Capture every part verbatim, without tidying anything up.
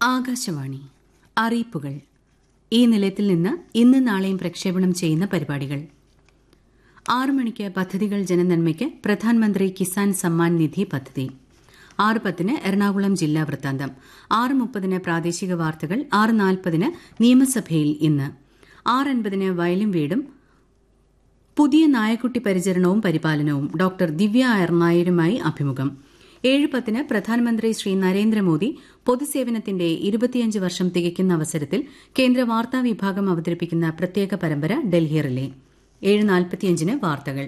ആകാശവാണി അറിയിപ്പുകൾ. ഈ നിലയത്തിൽ നിന്ന് ഇന്ന് നാളെയും പ്രക്ഷേപണം ചെയ്യുന്ന പരിപാടികൾ: ആറ് മണിക്ക് പദ്ധതികൾ ജനനന്മയ്ക്ക് പ്രധാനമന്ത്രി കിസാൻ സമ്മാൻ നിധി പദ്ധതി. ആറ് പത്തിന് എറണാകുളം ജില്ലാ വൃത്താന്തം. ആറ് മുപ്പതിന് പ്രാദേശിക വാർത്തകൾ. ആറ് നാൽപ്പതിന് നിയമസഭയിൽ ഇന്ന്. ആറ് അൻപതിന് വയലും വീടും പുതിയ നായക്കുട്ടി പരിചരണവും പരിപാലനവും ഡോക്ടർ ദിവ്യ എർനായരുമായി അഭിമുഖം. ഏഴ് പത്തിന് പ്രധാനമന്ത്രി ശ്രീ നരേന്ദ്രമോദി പൊതുസേവനത്തിന്റെ ഇരുപത്തിയഞ്ച് വർഷം തികയ്ക്കുന്ന അവസരത്തിൽ കേന്ദ്ര വാർത്താ വിഭാഗം അവതരിപ്പിക്കുന്ന പ്രത്യേക പരമ്പര ഡൽഹി റിലേ. ഏഴ് നാൽപ്പത്തിയഞ്ചിന് വാർത്തകൾ.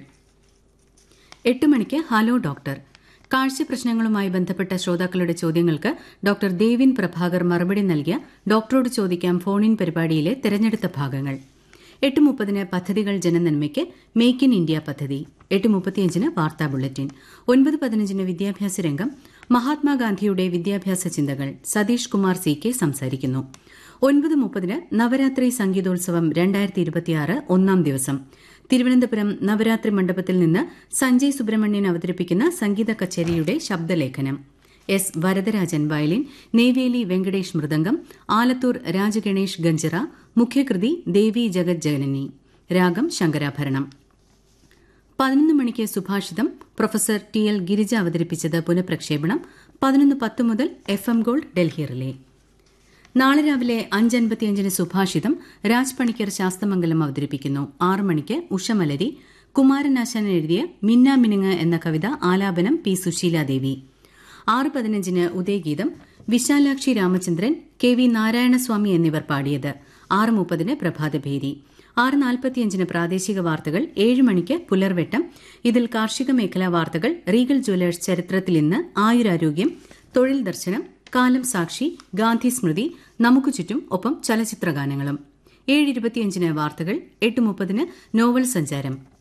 എട്ട് മണിക്ക് ഹലോ ഡോക്ടർ. കാഴ്ച പ്രശ്നങ്ങളുമായി ബന്ധപ്പെട്ട ശ്രോതാക്കളുടെ ചോദ്യങ്ങൾക്ക് ഡോക്ടർ ദേവിൻ പ്രഭാകർ മറുപടി നൽകിയ ഡോക്ടറോട് ചോദിക്കാം ഫോൺ ഇൻ പരിപാടിയിലെ തെരഞ്ഞെടുത്ത ഭാഗങ്ങൾ. എട്ട് മുപ്പതിന് പദ്ധതികൾ ജനനന്മയ്ക്ക് മേക്ക് ഇൻ ഇന്ത്യ പദ്ധതി. എട്ട് മുപ്പത്തിയഞ്ചിന് വാർത്താ ബുള്ളറ്റിൻ. ഒൻപത് പതിനഞ്ചിന് വിദ്യാഭ്യാസ രംഗം. മഹാത്മാഗാന്ധിയുടെ വിദ്യാഭ്യാസ ചിന്തകൾ. സതീഷ് കുമാർ സി കെ സംസാരിക്കുന്നു. ഒൻപത് മുപ്പതിന് നവരാത്രി സംഗീതോത്സവം രണ്ടായിരത്തി ഇരുപത്തിയാറ് ഒന്നാം ദിവസം. തിരുവനന്തപുരം നവരാത്രി മണ്ഡപത്തിൽ നിന്ന് സഞ്ജയ് സുബ്രഹ്മണ്യൻ അവതരിപ്പിക്കുന്ന സംഗീത കച്ചേരിയുടെ ശബ്ദലേഖനം. S Varadarajan violin, Neyveli Venkatesh mridangam, Alathur Rajaganesh ganjira. മുഖ്യകൃതി ദേവി ജഗത് ജനനി. രാഗം ശങ്കരാഭരണം. പതിനൊന്ന് മണിക്ക് സുഭാഷിതം. പ്രൊഫസർ ടി എൽ ഗിരിജ അവതരിപ്പിച്ചത് പുനഃപ്രക്ഷേപണം. പതിനൊന്ന് പത്ത് മുതൽ F M gold Delhi relay. നാളെ രാവിലെ അഞ്ച് അൻപത്തിയഞ്ചിന് സുഭാഷിതം. രാജ് പണിക്കർ ശാസ്തമംഗലം അവതരിപ്പിക്കുന്നു. ആറ് മണിക്ക് ഉഷമലരി. കുമാരനാശാൻ എഴുതിയ മിന്നാ മിനുങ്ങ് എന്ന കവിത ആലാപനം പി സുശീലാദേവി. ആറ് പതിനഞ്ചിന് ഉദയഗീതം. വിശാലാക്ഷി രാമചന്ദ്രൻ, കെ വി നാരായണസ്വാമി എന്നിവർ പാടിയത്. ആറ് മുപ്പതിന് പ്രഭാതഭേരി. ആറ് നാൽപ്പത്തിയഞ്ചിന് പ്രാദേശിക വാർത്തകൾ. ഏഴ് മണിക്ക് പുലർവെട്ടം. ഇതിൽ കാർഷിക മേഖലാ വാർത്തകൾ, റീഗൽ ജ്വല്ലേഴ്സ് ചരിത്രത്തിൽ ഇന്ന്, ആയുരാരോഗ്യം, തൊഴിൽ ദർശനം, കാലം സാക്ഷി, ഗാന്ധി സ്മൃതി, നമുക്ക് ചുറ്റും, ഒപ്പം ചലച്ചിത്രഗാനങ്ങളും. ഏഴ് ഇരുപത്തിയഞ്ചിന് വാർത്തകൾ. എട്ട് മുപ്പതിന് നോവൽ സഞ്ചാരം.